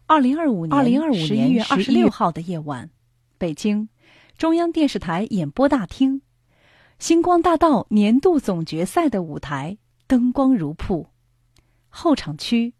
2025年11月26号的夜晚，北京中央电视台演播大厅，星光大道年度总决赛的舞台灯光如瀑，后场区